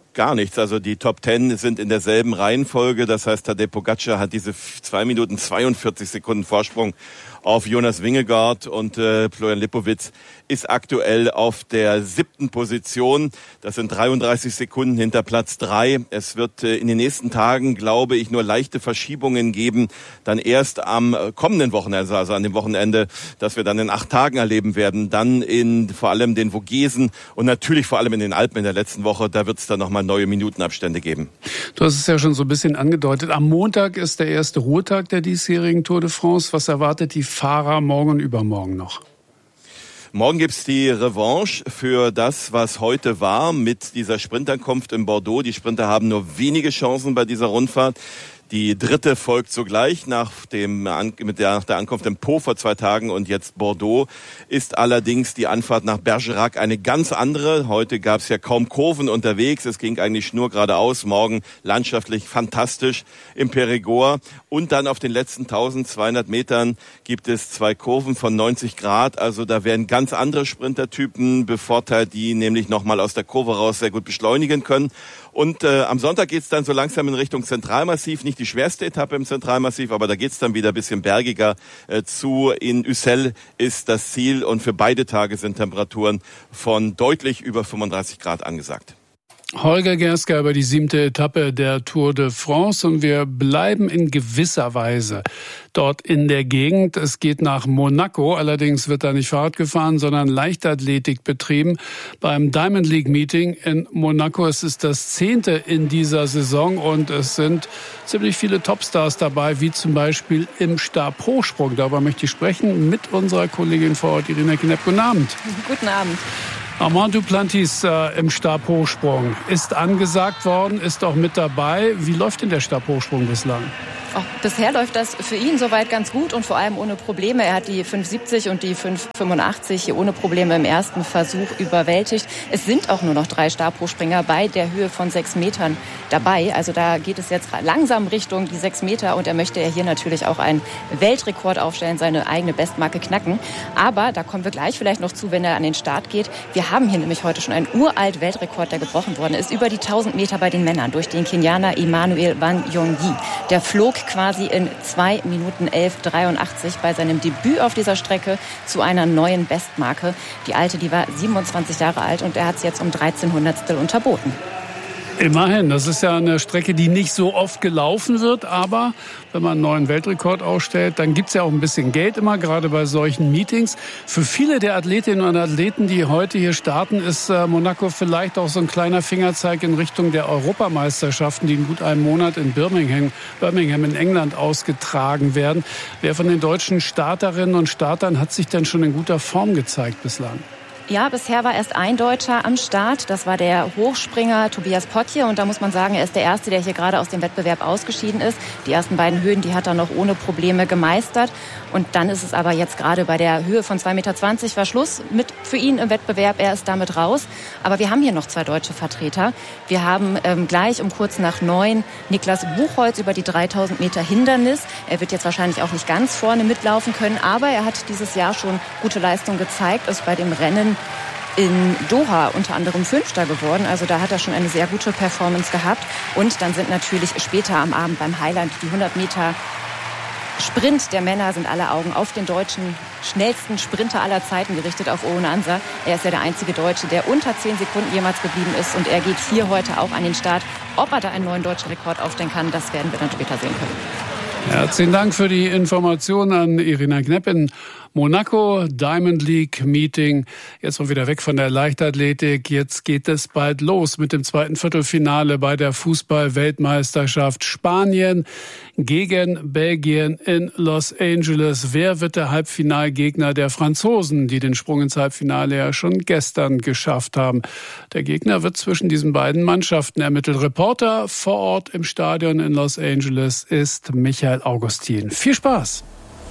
gar nichts. Also die Top Ten sind in derselben Reihenfolge. Das heißt, Tadej Pogacar hat diese zwei Minuten zweiundvierzig Sekunden Vorsprung auf Jonas Vingegaard und äh, Florian Lipowitz ist aktuell auf der siebten Position. Das sind dreiunddreißig Sekunden hinter Platz drei. Es wird äh, in den nächsten Tagen, glaube ich, nur leichte Verschiebungen geben. Dann erst am kommenden Wochenende, also an dem Wochenende, das wir dann in acht Tagen erleben werden. Dann in vor allem den Vogesen und natürlich vor allem in den Alpen in der letzten Woche. Da wird es dann nochmal neue Minutenabstände geben. Du hast es ja schon so ein bisschen angedeutet. Am Montag ist der erste Ruhetag der diesjährigen Tour de France. Was erwartet die Fahrer morgen und übermorgen noch? Morgen gibt's die Revanche für das, was heute war mit dieser Sprintankunft in Bordeaux. Die Sprinter haben nur wenige Chancen bei dieser Rundfahrt. Die dritte folgt sogleich nach dem mit der, nach der Ankunft in Pau vor zwei Tagen und jetzt Bordeaux. Ist allerdings die Anfahrt nach Bergerac eine ganz andere. Heute gab es ja kaum Kurven unterwegs. Es ging eigentlich nur geradeaus. Morgen landschaftlich fantastisch im Périgord. Und dann auf den letzten eintausendzweihundert Metern gibt es zwei Kurven von neunzig Grad. Also da werden ganz andere Sprintertypen bevorteilt, die nämlich nochmal aus der Kurve raus sehr gut beschleunigen können. Und äh, am Sonntag geht's dann so langsam in Richtung Zentralmassiv. Nicht die schwerste Etappe im Zentralmassiv, aber da geht's dann wieder ein bisschen bergiger äh, zu. In Ussel ist das Ziel und für beide Tage sind Temperaturen von deutlich über fünfunddreißig Grad angesagt. Holger Gerska über die siebte Etappe der Tour de France und wir bleiben in gewisser Weise dort in der Gegend. Es geht nach Monaco, allerdings wird da nicht Fahrrad gefahren, sondern Leichtathletik betrieben beim Diamond League Meeting in Monaco. Es ist das zehnte in dieser Saison und es sind ziemlich viele Topstars dabei, wie zum Beispiel im Stabhochsprung. Darüber möchte ich sprechen mit unserer Kollegin vor Ort, Irina Knepp. Guten Abend. Guten Abend. Armand Duplantis äh, im Stabhochsprung ist angesagt worden, ist auch mit dabei. Wie läuft denn der Stabhochsprung bislang? Oh, bisher läuft das für ihn soweit ganz gut und vor allem ohne Probleme. Er hat die fünf siebzig und die fünf fünfundachtzig hier ohne Probleme im ersten Versuch überwältigt. Es sind auch nur noch drei Stabhochspringer bei der Höhe von sechs Metern dabei. Also da geht es jetzt langsam Richtung die sechs Meter und er möchte ja hier natürlich auch einen Weltrekord aufstellen, seine eigene Bestmarke knacken. Aber da kommen wir gleich vielleicht noch zu, wenn er an den Start geht. Wir haben hier nämlich heute schon einen uralt Weltrekord, der gebrochen worden ist, über die tausend Meter bei den Männern durch den Kenianer Emmanuel Wanyonyi. Der flog quasi in zwei Minuten elf dreiundachtzig bei seinem Debüt auf dieser Strecke zu einer neuen Bestmarke. Die alte, die war siebenundzwanzig Jahre alt und er hat es jetzt um dreizehn Hundertstel unterboten. Immerhin, das ist ja eine Strecke, die nicht so oft gelaufen wird, aber wenn man einen neuen Weltrekord aufstellt, dann gibt's ja auch ein bisschen Geld immer, gerade bei solchen Meetings. Für viele der Athletinnen und Athleten, die heute hier starten, ist äh, Monaco vielleicht auch so ein kleiner Fingerzeig in Richtung der Europameisterschaften, die in gut einem Monat in Birmingham, Birmingham in England ausgetragen werden. Wer von den deutschen Starterinnen und Startern hat sich denn schon in guter Form gezeigt bislang? Ja, bisher war erst ein Deutscher am Start. Das war der Hochspringer Tobias Potje. Und da muss man sagen, er ist der Erste, der hier gerade aus dem Wettbewerb ausgeschieden ist. Die ersten beiden Höhen, die hat er noch ohne Probleme gemeistert. Und dann ist es aber jetzt gerade bei der Höhe von zwei Meter zwanzig war Schluss mit für ihn im Wettbewerb. Er ist damit raus. Aber wir haben hier noch zwei deutsche Vertreter. Wir haben ähm, gleich um kurz nach neun Niklas Buchholz über die dreitausend Meter Hindernis. Er wird jetzt wahrscheinlich auch nicht ganz vorne mitlaufen können. Aber er hat dieses Jahr schon gute Leistung gezeigt, ist bei dem Rennen in Doha unter anderem Fünfter geworden. Also da hat er schon eine sehr gute Performance gehabt. Und dann sind natürlich später am Abend beim Highland die hundert Meter Sprint der Männer, sind alle Augen auf den deutschen schnellsten Sprinter aller Zeiten gerichtet, auf Owen Ansa. Er ist ja der einzige Deutsche, der unter zehn Sekunden jemals geblieben ist. Und er geht hier heute auch an den Start. Ob er da einen neuen deutschen Rekord aufstellen kann, das werden wir dann später sehen können. Herzlichen Dank für die Information an Irina Knepp in Monaco, Diamond League Meeting. Jetzt mal wieder weg von der Leichtathletik. Jetzt geht es bald los mit dem zweiten Viertelfinale bei der Fußball-Weltmeisterschaft. Spanien gegen Belgien in Los Angeles. Wer wird der Halbfinalgegner der Franzosen, die den Sprung ins Halbfinale ja schon gestern geschafft haben? Der Gegner wird zwischen diesen beiden Mannschaften ermittelt. Reporter vor Ort im Stadion in Los Angeles ist Michael Augustin. Viel Spaß!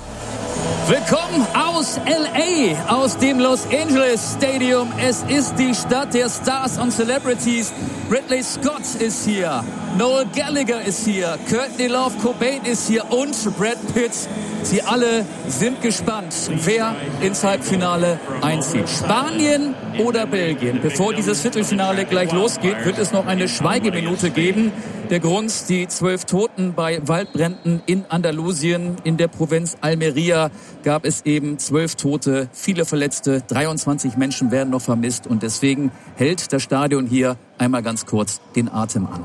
Willkommen aus L A, aus dem Los Angeles Stadium. Es ist die Stadt der Stars und Celebrities. Ridley Scott ist hier. Noel Gallagher ist hier, Courtney Love Cobain ist hier und Brad Pitt. Sie alle sind gespannt, wer ins Halbfinale einzieht. Spanien oder Belgien? Bevor dieses Viertelfinale gleich losgeht, wird es noch eine Schweigeminute geben. Der Grund, die zwölf Toten bei Waldbränden in Andalusien. In der Provinz Almeria gab es eben zwölf Tote, viele Verletzte, dreiundzwanzig Menschen werden noch vermisst. Und deswegen hält das Stadion hier einmal ganz kurz den Atem an.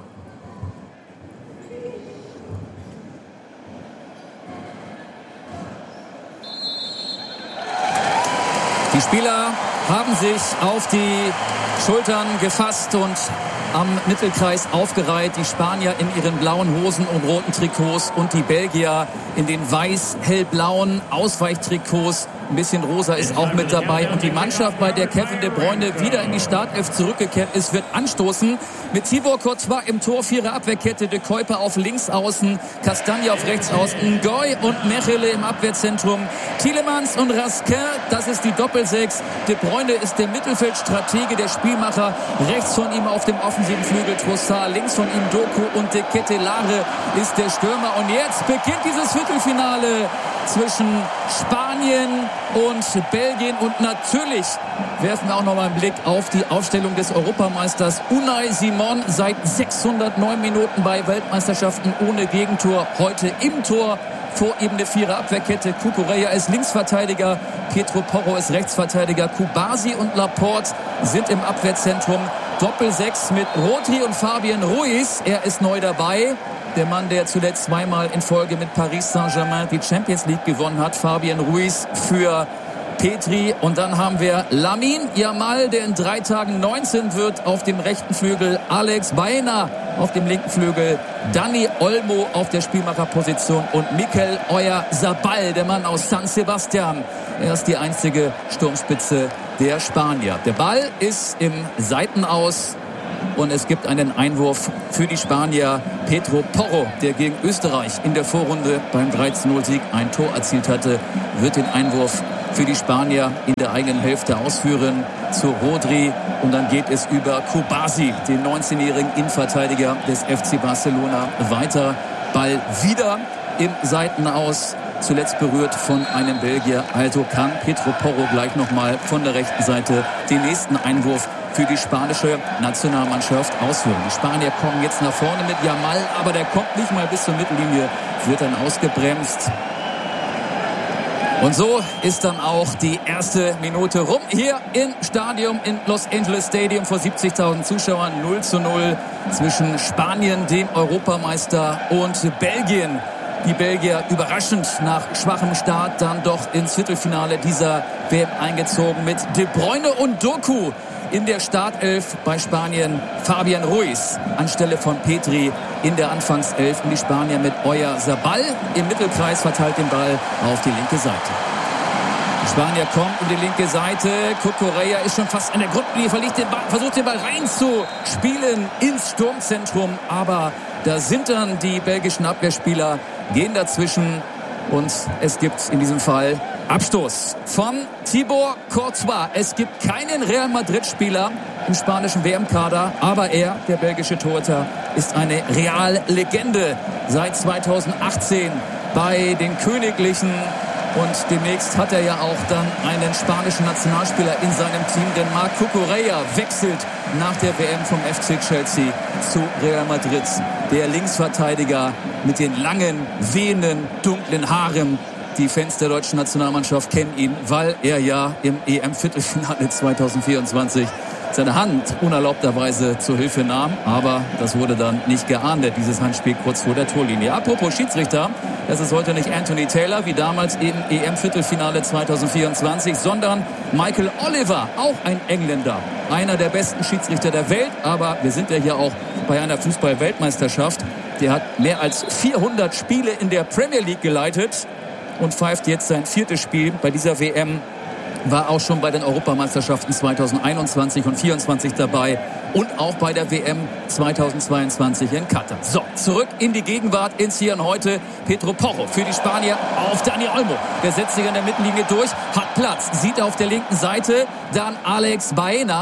Die Spieler haben sich auf die Schultern gefasst und am Mittelkreis aufgereiht. Die Spanier in ihren blauen Hosen und roten Trikots und die Belgier in den weiß-hellblauen Ausweichtrikots. Ein bisschen rosa ist auch mit dabei. Und die Mannschaft, bei der Kevin De Bruyne wieder in die Startelf zurückgekehrt ist, wird anstoßen. Mit Thibaut Courtois im Tor, vierer Abwehrkette, De Kuyper auf links außen, Castagne auf rechts außen, Goy und Mechele im Abwehrzentrum, Tielemans und Raskin, das ist die Doppelsechs. De Bruyne ist der Mittelfeldstratege, der Spielmacher. Rechts von ihm auf dem offensiven Flügel Trossard, links von ihm Doku und De Ketelaere ist der Stürmer. Und jetzt beginnt dieses Viertelfinale zwischen Spanien und Belgien. Und natürlich werfen wir auch noch mal einen Blick auf die Aufstellung des Europameisters Unai Simon. Seit sechshundertneun Minuten bei Weltmeisterschaften ohne Gegentor. Heute im Tor. Vor eben eine vierer Abwehrkette. Cucurella ist Linksverteidiger. Pedro Porro ist Rechtsverteidiger. Kubasi und Laporte sind im Abwehrzentrum. Doppelsechs mit Rodri und Fabian Ruiz. Er ist neu dabei. Der Mann, der zuletzt zweimal in Folge mit Paris Saint-Germain die Champions League gewonnen hat. Fabian Ruiz für Petri. Und dann haben wir Lamine Yamal, der in drei Tagen neunzehn wird, auf dem rechten Flügel. Alex Baena auf dem linken Flügel. Dani Olmo auf der Spielmacherposition. Und Mikel Oyarzabal, der Mann aus San Sebastian. Er ist die einzige Sturmspitze der Spanier. Der Ball ist im Seitenaus. Und es gibt einen Einwurf für die Spanier. Pedro Porro, der gegen Österreich in der Vorrunde beim drei zu null Sieg ein Tor erzielt hatte, wird den Einwurf für die Spanier in der eigenen Hälfte ausführen zu Rodri. Und dann geht es über Kubasi, den neunzehnjährigen Innenverteidiger des F C Barcelona, weiter. Ball wieder im Seitenaus. Zuletzt berührt von einem Belgier. Also kann Pedro Porro gleich nochmal von der rechten Seite den nächsten Einwurf für die spanische Nationalmannschaft ausführen. Die Spanier kommen jetzt nach vorne mit Yamal, aber der kommt nicht mal bis zur Mittellinie, wird dann ausgebremst. Und so ist dann auch die erste Minute rum. Hier im Stadion in Los Angeles Stadium vor siebzigtausend Zuschauern. null zu null zwischen Spanien, dem Europameister, und Belgien. Die Belgier überraschend nach schwachem Start dann doch ins Viertelfinale dieser W M eingezogen mit De Bruyne und Doku in der Startelf. Bei Spanien Fabian Ruiz anstelle von Petri in der Anfangself. Und die Spanier mit Oyarzabal im Mittelkreis verteilt den Ball auf die linke Seite. Die Spanier kommen um die linke Seite. Cucurella ist schon fast an der Grundlinie, verliert den Ball, versucht den Ball reinzuspielen ins Sturmzentrum. Aber da sind dann die belgischen Abwehrspieler, gehen dazwischen und es gibt in diesem Fall Abstoß von Thibaut Courtois. Es gibt keinen Real Madrid-Spieler im spanischen W M-Kader, aber er, der belgische Torhüter, ist eine Real-Legende seit zweitausendachtzehn bei den Königlichen. Und demnächst hat er ja auch dann einen spanischen Nationalspieler in seinem Team, denn Marc Cucurella wechselt nach der W M vom F C Chelsea zu Real Madrid. Der Linksverteidiger mit den langen, wehenden, dunklen Haaren. Die Fans der deutschen Nationalmannschaft kennen ihn, weil er ja im E M-Viertelfinale zweitausendvierundzwanzig seine Hand unerlaubterweise zur Hilfe nahm. Aber das wurde dann nicht geahndet, dieses Handspiel kurz vor der Torlinie. Apropos Schiedsrichter, das ist heute nicht Anthony Taylor, wie damals im E M-Viertelfinale zweitausendvierundzwanzig, sondern Michael Oliver, auch ein Engländer. Einer der besten Schiedsrichter der Welt, aber wir sind ja hier auch bei einer Fußball-Weltmeisterschaft. Der hat mehr als vierhundert Spiele in der Premier League geleitet und pfeift jetzt sein viertes Spiel bei dieser W M. War auch schon bei den Europameisterschaften zweitausendeinundzwanzig und vierundzwanzig dabei und auch bei der W M zweitausendzweiundzwanzig in Katar. So, zurück in die Gegenwart, ins Hier und Heute. Pedro Porro für die Spanier auf Dani Olmo. Der setzt sich an der Mittellinie durch, hat Platz, sieht auf der linken Seite dann Alex Baena.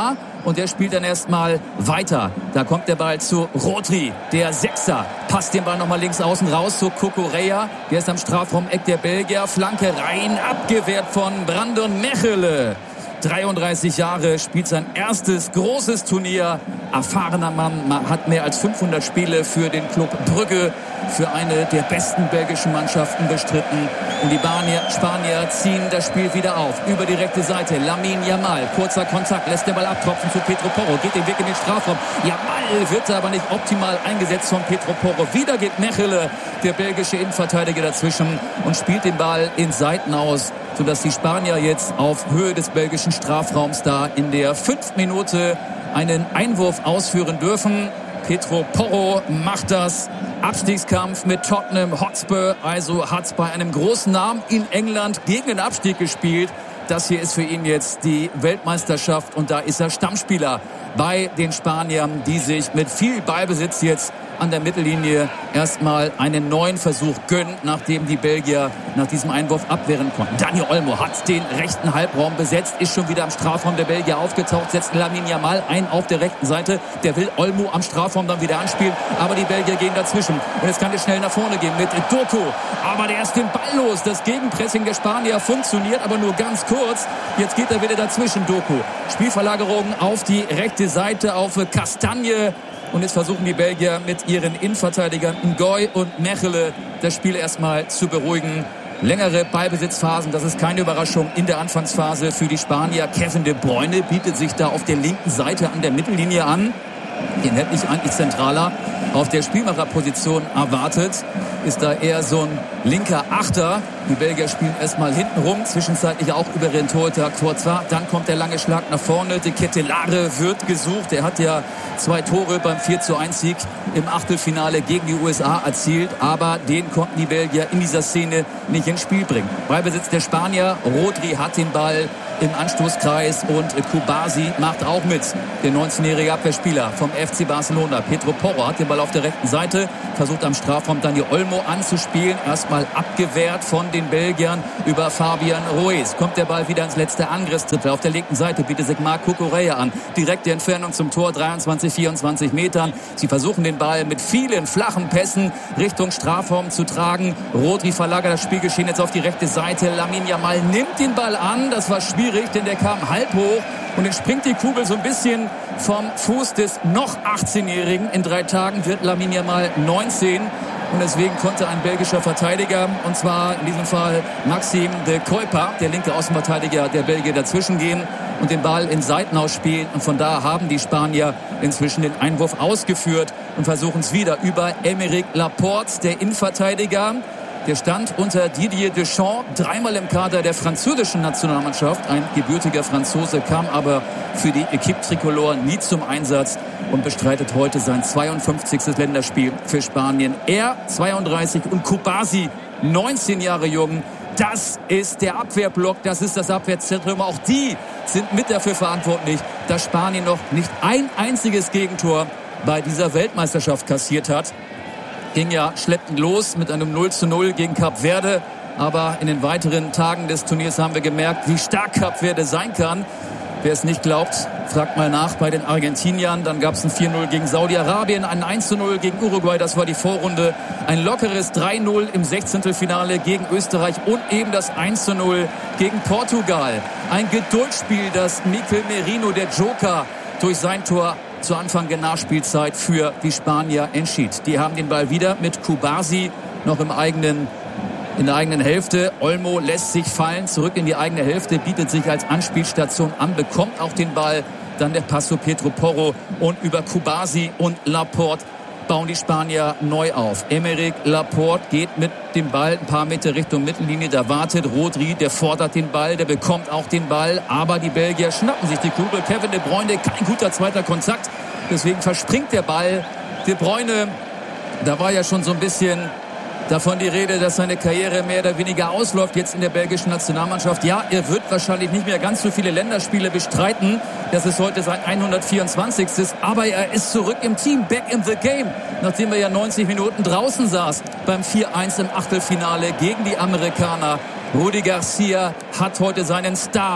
und der spielt dann erstmal weiter. Da kommt der Ball zu Rodri, der Sechser. Passt den Ball nochmal links außen raus zu Cucurella. Der ist am Strafraum-Eck der Belgier. Flanke rein, abgewehrt von Brandon Mechelen. dreiunddreißig Jahre, spielt sein erstes großes Turnier. Erfahrener Mann, hat mehr als fünfhundert Spiele für den Club Brügge, für eine der besten belgischen Mannschaften bestritten. Und die Spanier, Spanier ziehen das Spiel wieder auf. Über die rechte Seite, Lamine Yamal, kurzer Kontakt, lässt den Ball abtropfen zu Pedro Porro, geht den Weg in den Strafraum. Yamal wird aber nicht optimal eingesetzt von Pedro Porro. Wieder geht Mechelen, der belgische Innenverteidiger, dazwischen und spielt den Ball in Seiten aus, sodass die Spanier jetzt auf Höhe des belgischen Strafraums da in der fünften Minute einen Einwurf ausführen dürfen. Pedro Porro macht das. Abstiegskampf mit Tottenham Hotspur. Also hat es bei einem großen Namen in England gegen den Abstieg gespielt. Das hier ist für ihn jetzt die Weltmeisterschaft und da ist er Stammspieler bei den Spaniern, die sich mit viel Ballbesitz jetzt an der Mittellinie erstmal einen neuen Versuch gönnen, nachdem die Belgier nach diesem Einwurf abwehren konnten. Dani Olmo hat den rechten Halbraum besetzt, ist schon wieder am Strafraum der Belgier aufgetaucht, setzt Lamine Yamal ein auf der rechten Seite. Der will Olmo am Strafraum dann wieder anspielen, aber die Belgier gehen dazwischen. Und jetzt kann es schnell nach vorne gehen mit Doku. Aber der ist den Ball los. Das Gegenpressing der Spanier funktioniert, aber nur ganz kurz. Jetzt geht er wieder dazwischen, Doku. Spielverlagerung auf die rechte Seite, auf Castagne. Und jetzt versuchen die Belgier mit ihren Innenverteidigern Ngoy und Mechelen das Spiel erstmal zu beruhigen. Längere Ballbesitzphasen, das ist keine Überraschung in der Anfangsphase für die Spanier. Kevin De Bruyne bietet sich da auf der linken Seite an der Mittellinie an. Den hätte ich eigentlich zentraler auf der Spielmacherposition erwartet. Ist da eher so ein linker Achter. Die Belgier spielen erstmal hinten rum, zwischenzeitlich auch über den Torhüter Courtois. Dann kommt der lange Schlag nach vorne. De Ketelaere wird gesucht. Er hat ja zwei Tore beim vier zu eins Sieg im Achtelfinale gegen die U S A erzielt. Aber den konnten die Belgier in dieser Szene nicht ins Spiel bringen. Ballbesitz der Spanier. Rodri hat den Ball im Anstoßkreis und Kubasi macht auch mit. Der neunzehnjährige Abwehrspieler vom F C Barcelona. Pedro Porro hat den Ball auf der rechten Seite, versucht am Strafraum Dani Olmo anzuspielen. Erstmal abgewehrt von den Belgiern über Fabian Ruiz. Kommt der Ball wieder ins letzte Angriffsdrittel. Auf der linken Seite bietet sich Marc Cucurella an. Direkte Entfernung zum Tor, dreiundzwanzig, vierundzwanzig Metern. Sie versuchen den Ball mit vielen flachen Pässen Richtung Strafraum zu tragen. Rodri verlagert das Spielgeschehen jetzt auf die rechte Seite. Lamine Yamal nimmt den Ball an. Das war schwierig, denn der kam halb hoch. Und dann springt die Kugel so ein bisschen vom Fuß des noch achtzehnjährigen. In drei Tagen wird Lamine Yamal neunzehn. Und deswegen konnte ein belgischer Verteidiger, und zwar in diesem Fall Maxime de Kuyper, der linke Außenverteidiger der Belgier, dazwischen gehen und den Ball in Seiten ausspielen. Und von da haben die Spanier inzwischen den Einwurf ausgeführt und versuchen es wieder über Aymeric Laporte, der Innenverteidiger. Der stand unter Didier Deschamps, dreimal im Kader der französischen Nationalmannschaft. Ein gebürtiger Franzose, kam aber für die Equipe Tricolore nie zum Einsatz und bestreitet heute sein zweiundfünfzigstes Länderspiel für Spanien. Er zweiunddreißig und Kubasi neunzehn Jahre jung. Das ist der Abwehrblock, das ist das Abwehrzentrum. Auch die sind mit dafür verantwortlich, dass Spanien noch nicht ein einziges Gegentor bei dieser Weltmeisterschaft kassiert hat. Ging ja schleppend los mit einem null zu null gegen Kap Verde. Aber in den weiteren Tagen des Turniers haben wir gemerkt, wie stark Kap Verde sein kann. Wer es nicht glaubt, fragt mal nach bei den Argentiniern. Dann gab es ein vier null gegen Saudi-Arabien, ein eins zu null gegen Uruguay, das war die Vorrunde. Ein lockeres drei null im Sechzehntelfinale gegen Österreich und eben das eins zu null gegen Portugal. Ein Geduldsspiel, das Mikel Merino, der Joker, durch sein Tor zu Anfang der Nachspielzeit für die Spanier entschied. Die haben den Ball wieder mit Kubasi noch im eigenen, in der eigenen Hälfte. Olmo lässt sich fallen, zurück in die eigene Hälfte, bietet sich als Anspielstation an, bekommt auch den Ball. Dann der Pass zu Pedro Porro und über Kubasi und Laporte bauen die Spanier neu auf. Aymeric Laporte geht mit dem Ball ein paar Meter Richtung Mittellinie. Da wartet Rodri, der fordert den Ball, der bekommt auch den Ball. Aber die Belgier schnappen sich die Kugel. Kevin De Bruyne, kein guter zweiter Kontakt. Deswegen verspringt der Ball. De Bruyne, da war ja schon so ein bisschen davon die Rede, dass seine Karriere mehr oder weniger ausläuft jetzt in der belgischen Nationalmannschaft. Ja, er wird wahrscheinlich nicht mehr ganz so viele Länderspiele bestreiten. Das ist heute sein hundertvierundzwanzigstes Aber er ist zurück im Team, back in the game. Nachdem er ja neunzig Minuten draußen saß beim vier eins im Achtelfinale gegen die Amerikaner. Rudi Garcia hat heute seinen Star,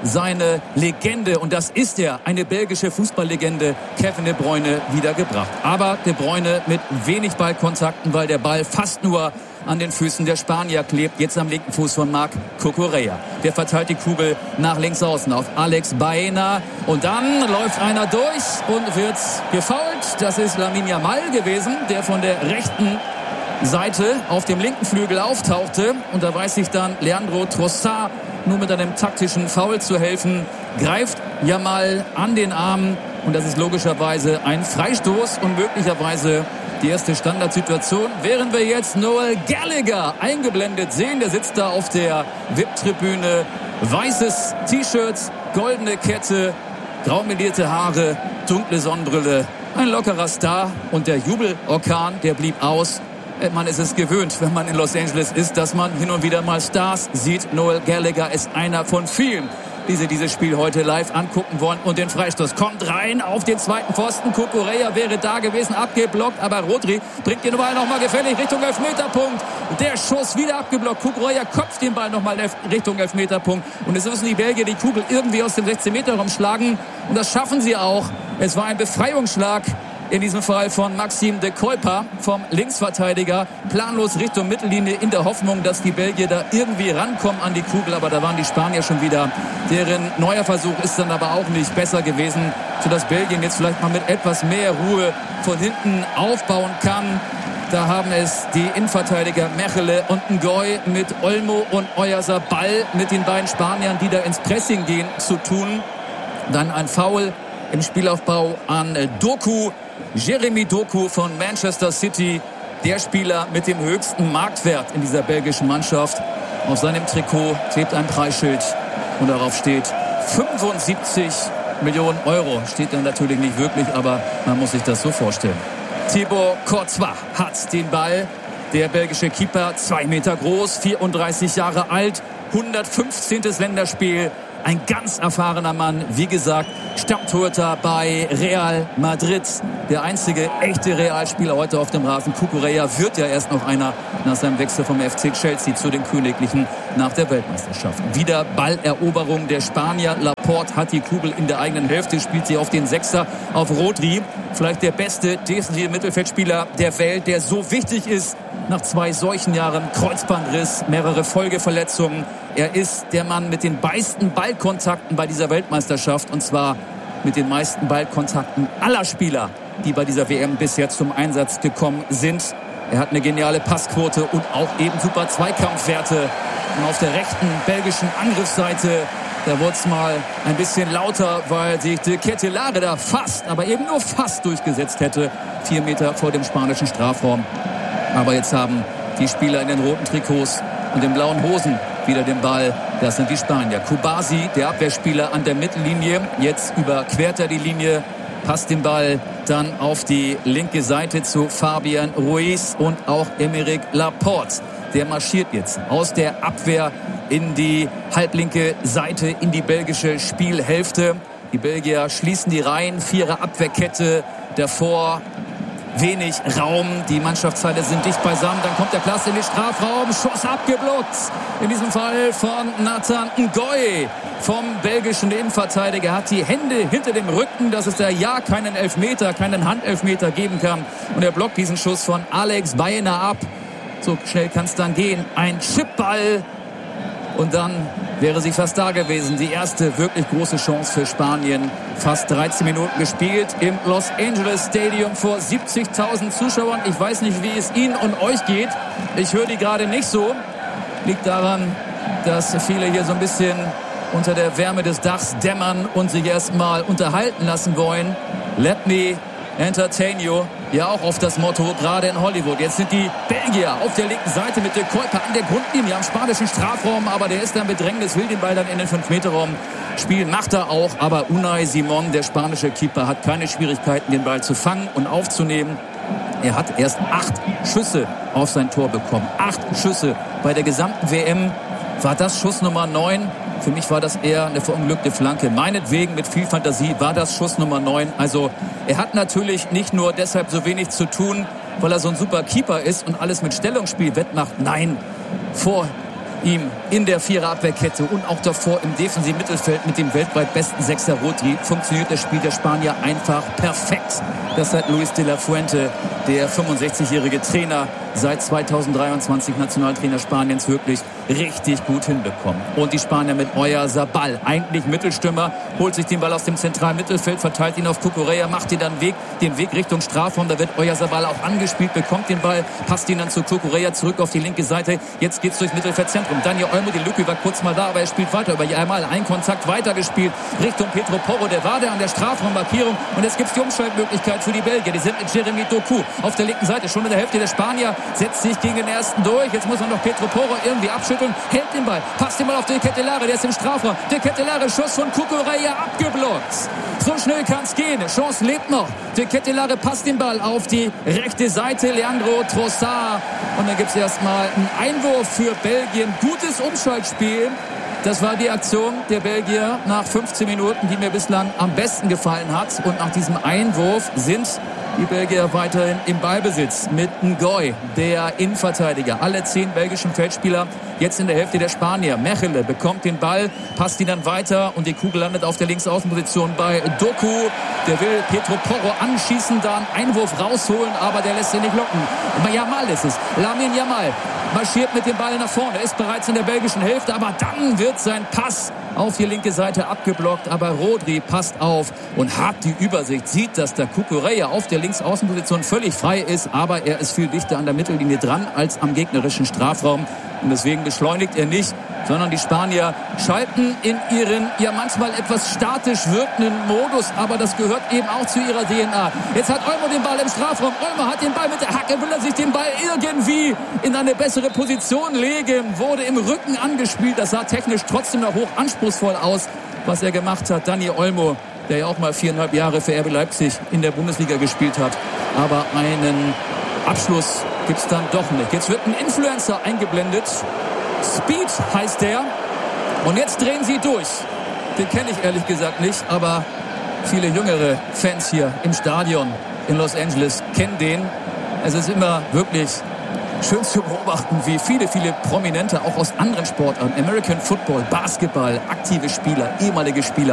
seine Legende, und das ist er, eine belgische Fußballlegende, Kevin De Bruyne, wiedergebracht. Aber De Bruyne mit wenig Ballkontakten, weil der Ball fast nur an den Füßen der Spanier klebt. Jetzt am linken Fuß von Marc Cucurella. Der verteilt die Kugel nach links außen auf Alex Baena. Und dann läuft einer durch und wird gefoult. Das ist Lamine Yamal gewesen, der von der rechten Seite auf dem linken Flügel auftauchte. Und da weiß sich dann Leandro Trossard nur mit einem taktischen Foul zu helfen. Greift Yamal an den Arm. Und das ist logischerweise ein Freistoß und möglicherweise die erste Standardsituation, während wir jetzt Noel Gallagher eingeblendet sehen. Der sitzt da auf der V I P-Tribüne. Weißes T-Shirt, goldene Kette, graumelierte Haare, dunkle Sonnenbrille. Ein lockerer Star. Und der Jubelorkan, der blieb aus. Man ist es gewöhnt, wenn man in Los Angeles ist, dass man hin und wieder mal Stars sieht. Noel Gallagher ist einer von vielen, die sie dieses Spiel heute live angucken wollen. Und den Freistoß kommt rein auf den zweiten Pfosten. Cucurella wäre da gewesen, abgeblockt. Aber Rodri bringt den Ball nochmal gefährlich Richtung Elfmeterpunkt. Der Schuss wieder abgeblockt. Cucurella köpft den Ball nochmal Richtung Elfmeterpunkt. Und jetzt müssen die Belgier die Kugel irgendwie aus dem sechzehn-Meter-Raum schlagen. Und das schaffen sie auch. Es war ein Befreiungsschlag. In diesem Fall von Maxime de Kuyper vom Linksverteidiger. Planlos Richtung Mittellinie in der Hoffnung, dass die Belgier da irgendwie rankommen an die Kugel. Aber da waren die Spanier schon wieder. Deren neuer Versuch ist dann aber auch nicht besser gewesen, sodass Belgien jetzt vielleicht mal mit etwas mehr Ruhe von hinten aufbauen kann. Da haben es die Innenverteidiger Mechele und Ngoy mit Olmo und Oyarzabal mit den beiden Spaniern, die da ins Pressing gehen, zu tun. Dann ein Foul im Spielaufbau an Doku. Jeremy Doku von Manchester City, der Spieler mit dem höchsten Marktwert in dieser belgischen Mannschaft. Auf seinem Trikot klebt ein Preisschild und darauf steht fünfundsiebzig Millionen Euro. Steht dann natürlich nicht wirklich, aber man muss sich das so vorstellen. Thibaut Courtois hat den Ball. Der belgische Keeper, zwei Meter groß, vierunddreißig Jahre alt, hundertfünfzehntes Länderspiel. Ein ganz erfahrener Mann, wie gesagt, Stammtorhüter bei Real Madrid. Der einzige echte Realspieler heute auf dem Rasen. Cucurella wird ja erst noch einer nach seinem Wechsel vom F C Chelsea zu den Königlichen nach der Weltmeisterschaft. Wieder Balleroberung der Spanier. Laporte hat die Kugel in der eigenen Hälfte, spielt sie auf den Sechser, auf Rodri. Vielleicht der beste defensive Mittelfeldspieler der Welt, der so wichtig ist nach zwei solchen Jahren. Kreuzbandriss, mehrere Folgeverletzungen. Er ist der Mann mit den meisten Ballkontakten bei dieser Weltmeisterschaft, und zwar mit den meisten Ballkontakten aller Spieler, die bei dieser W M bisher zum Einsatz gekommen sind. Er hat eine geniale Passquote und auch eben super Zweikampfwerte. Und auf der rechten belgischen Angriffsseite, da wurde es mal ein bisschen lauter, weil sich de Ketelaere da fast, aber eben nur fast durchgesetzt hätte. Vier Meter vor dem spanischen Strafraum. Aber jetzt haben die Spieler in den roten Trikots und den blauen Hosen wieder den Ball. Das sind die Spanier. Kubasi, der Abwehrspieler an der Mittellinie. Jetzt überquert er die Linie, passt den Ball dann auf die linke Seite zu Fabian Ruiz und auch Aymeric Laporte. Der marschiert jetzt aus der Abwehr in die halblinke Seite, in die belgische Spielhälfte. Die Belgier schließen die Reihen, Vierer Abwehrkette davor. Wenig Raum, die Mannschaftsteile sind dicht beisammen, dann kommt der Klasse in den Strafraum, Schuss abgeblockt, in diesem Fall von Nathan Ngoy vom belgischen Innenverteidiger, hat die Hände hinter dem Rücken, dass es da ja keinen Elfmeter, keinen Handelfmeter geben kann, und er blockt diesen Schuss von Alex Baena ab. So schnell kann es dann gehen, ein Chipball, und dann wäre sie fast da gewesen. Die erste wirklich große Chance für Spanien. Fast dreizehn Minuten gespielt im Los Angeles Stadium vor siebzigtausend Zuschauern. Ich weiß nicht, wie es Ihnen und euch geht. Ich höre die gerade nicht so. Liegt daran, dass viele hier so ein bisschen unter der Wärme des Dachs dämmern und sich erstmal unterhalten lassen wollen. Let me entertain you. Ja, auch auf das Motto, gerade in Hollywood. Jetzt sind die Belgier auf der linken Seite mit de Kuyper an der Grundlinie am spanischen Strafraum, aber der ist dann Bedrängnis, will den Ball dann in den fünf Meter Raum spielen, macht er auch, aber Unai Simon, der spanische Keeper, hat keine Schwierigkeiten, den Ball zu fangen und aufzunehmen. Er hat erst acht Schüsse auf sein Tor bekommen. Acht Schüsse bei der gesamten W M. War das Schuss Nummer neun? Für mich war das eher eine verunglückte Flanke. Meinetwegen mit viel Fantasie war das Schuss Nummer neun. Also er hat natürlich nicht nur deshalb so wenig zu tun, weil er so ein super Keeper ist und alles mit Stellungsspiel wettmacht. Nein, vor ihm in der Viererabwehrkette und auch davor im defensiven Mittelfeld mit dem weltweit besten Sechser Rodri funktioniert das Spiel der Spanier einfach perfekt. Das hat Luis de la Fuente, der fünfundsechzigjährige Trainer, seit zweitausenddreiundzwanzig Nationaltrainer Spaniens, wirklich richtig gut hinbekommen. Und die Spanier mit Oyarzabal, eigentlich Mittelstürmer, holt sich den Ball aus dem zentralen Mittelfeld, verteilt ihn auf Cucurella, macht ihn dann Weg, den Weg Richtung Strafraum. Da wird Oyarzabal auch angespielt, bekommt den Ball, passt ihn dann zu Cucurella zurück auf die linke Seite. Jetzt geht's durchs Mittelfeldzentrum. Daniel Olmo, die Lücke war kurz mal da, aber er spielt weiter. Über einmal ein Kontakt weitergespielt Richtung Pedro Porro. Der war da an der Strafraummarkierung. Und jetzt gibt's die Umschaltmöglichkeit für die Belgier. Die sind mit Jeremy Doku auf der linken Seite, schon in der Hälfte der Spanier, setzt sich gegen den ersten durch. Jetzt muss er noch Pedro Porro irgendwie abschütteln, hält den Ball, passt den Ball auf De Ketelaere, der ist im Strafraum. De Ketelaere, Schuss von Cucurella, abgeblockt. So schnell kann's gehen, Chance lebt noch. De Ketelaere passt den Ball auf die rechte Seite, Leandro Trossard. Und dann gibt's erstmal einen Einwurf für Belgien. Gutes Umschaltspiel. Das war die Aktion der Belgier nach fünfzehn Minuten, die mir bislang am besten gefallen hat. Und nach diesem Einwurf sind die Belgier weiterhin im Ballbesitz mit Ngoy, der Innenverteidiger. Alle zehn belgischen Feldspieler jetzt in der Hälfte der Spanier. Mechele bekommt den Ball, passt ihn dann weiter und die Kugel landet auf der Linksaußenposition bei Doku. Der will Pedro Porro anschießen, da einen Einwurf rausholen, aber der lässt ihn nicht locken. Yamal ist es. Lamine Yamal marschiert mit dem Ball nach vorne, ist bereits in der belgischen Hälfte, aber dann wird sein Pass auf die linke Seite abgeblockt, aber Rodri passt auf und hat die Übersicht, sieht, dass der Cucurella auf der Linksaußenposition völlig frei ist, aber er ist viel dichter an der Mittellinie dran als am gegnerischen Strafraum und deswegen beschleunigt er nicht, sondern die Spanier schalten in ihren ja manchmal etwas statisch wirkenden Modus, aber das gehört eben auch zu ihrer D N A. Jetzt hat Olmo den Ball im Strafraum, Olmo hat den Ball mit der Hacke, will er sich den Ball irgendwie in eine bessere Position legen, wurde im Rücken angespielt, das sah technisch trotzdem noch hoch anspruchsvoll aus, was er gemacht hat. Dani Olmo, der ja auch mal viereinhalb Jahre für R B Leipzig in der Bundesliga gespielt hat, aber einen Abschluss gibt's dann doch nicht. Jetzt wird ein Influencer eingeblendet, Speed heißt der. Und jetzt drehen sie durch. Den kenne ich ehrlich gesagt nicht, aber viele jüngere Fans hier im Stadion in Los Angeles kennen den. Es ist immer wirklich schön zu beobachten, wie viele, viele Prominente auch aus anderen Sportarten, American Football, Basketball, aktive Spieler, ehemalige Spieler,